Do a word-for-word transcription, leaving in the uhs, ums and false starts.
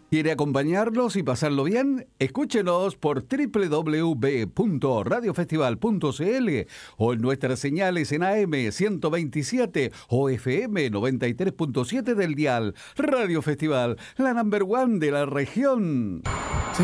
¿Quiere acompañarnos y pasarlo bien? Escúchenos por doble u doble u doble u punto radio festival punto c l o en nuestras señales en A M ciento veintisiete o F M noventa y tres punto siete del dial. Radio Festival, la number one de la región.